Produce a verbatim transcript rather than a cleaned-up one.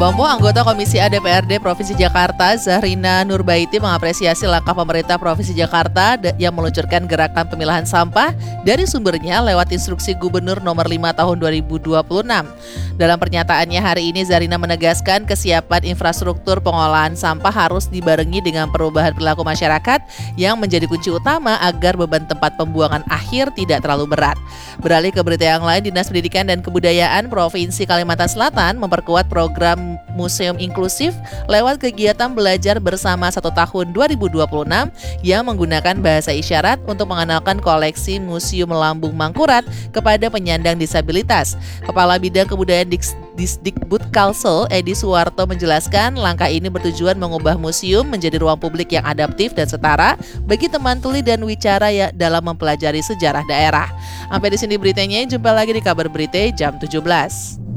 Bambo, anggota Komisi A D P R D Provinsi Jakarta, Zahrina Nurbaiti mengapresiasi langkah pemerintah Provinsi Jakarta yang meluncurkan gerakan pemilahan sampah dari sumbernya lewat instruksi Gubernur nomor lima tahun dua ribu dua puluh enam. Dalam pernyataannya hari ini, Zahrina menegaskan kesiapan infrastruktur pengolahan sampah harus dibarengi dengan perubahan perilaku masyarakat yang menjadi kunci utama agar beban tempat pembuangan akhir tidak terlalu berat. Beralih ke berita yang lain, Dinas Pendidikan dan Kebudayaan Provinsi Kalimantan Selatan memperkuat program Museum Inklusif lewat kegiatan belajar bersama satu tahun dua ribu dua puluh enam yang menggunakan bahasa isyarat untuk mengenalkan koleksi Museum Lambung Mangkurat kepada penyandang disabilitas. Kepala Bidang Kebudayaan Disdikbud Kalsel, Edi Suwarto menjelaskan langkah ini bertujuan mengubah museum menjadi ruang publik yang adaptif dan setara bagi teman tuli dan wicara ya dalam mempelajari sejarah daerah. Sampai di sini beritanya, jumpa lagi di kabar berita jam tujuh belas.